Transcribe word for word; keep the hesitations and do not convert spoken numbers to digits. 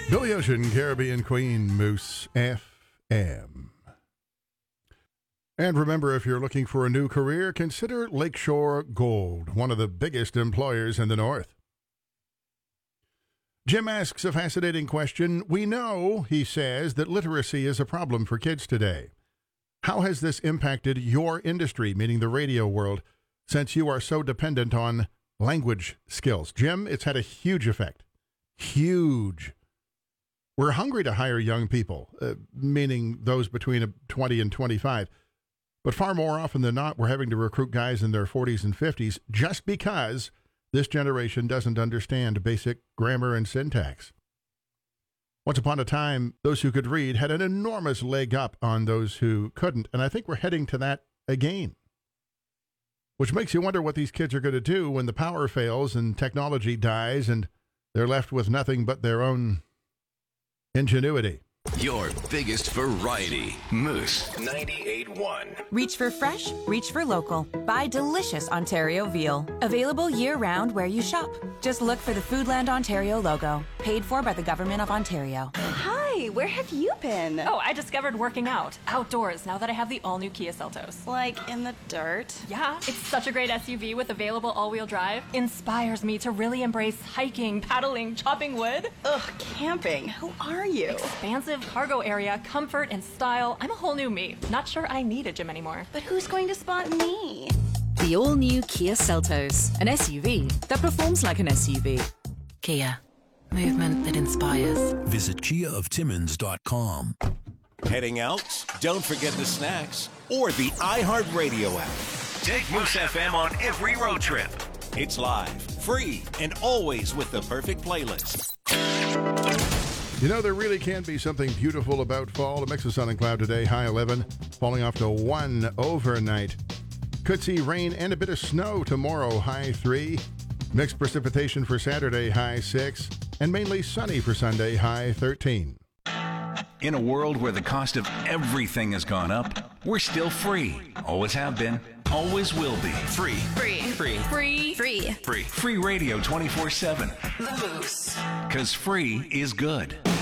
Billy Ocean, Caribbean Queen, Moose F M. And remember, if you're looking for a new career, consider Lakeshore Gold, one of the biggest employers in the North. Jim asks a fascinating question. We know, he says, that literacy is a problem for kids today. How has this impacted your industry, meaning the radio world, since you are so dependent on language skills? Jim, it's had a huge effect. Huge. We're hungry to hire young people, uh, meaning those between twenty and twenty-five. But far more often than not, we're having to recruit guys in their forties and fifties just because this generation doesn't understand basic grammar and syntax. Once upon a time, those who could read had an enormous leg up on those who couldn't, and I think we're heading to that again. Which makes you wonder what these kids are going to do when the power fails and technology dies and they're left with nothing but their own ingenuity. Your biggest variety. Moose ninety-eight point one. Reach for fresh, reach for local. Buy delicious Ontario veal. Available year-round where you shop. Just look for the Foodland Ontario logo. Paid for by the Government of Ontario. Hi, where have you been? Oh, I discovered working out outdoors now that I have the all-new Kia Seltos. Like in the dirt? Yeah, it's such a great S U V with available all-wheel drive. Inspires me to really embrace hiking, paddling, chopping wood. Ugh, camping. Who are you? Expansive cargo area, comfort and style. I'm a whole new me. Not sure I need a gym anymore. But who's going to spot me? The all-new Kia Seltos, an S U V that performs like an S U V. Kia, movement that inspires. Visit kia of timmins dot com. Heading out? Don't forget the snacks or the iHeartRadio app. Take Moose F M on every road trip. It's live, free, and always with the perfect playlist. You know, there really can be something beautiful about fall. A mix of sun and cloud today, high eleven, falling off to one overnight. Could see rain and a bit of snow tomorrow, high three. Mixed precipitation for Saturday, high six. And mainly sunny for Sunday, high thirteen. In a world where the cost of everything has gone up, we're still free. Always have been. Always will be. Free. Free. Free. Free. Free. Free. Free radio twenty-four seven. The Moose. Because free is good.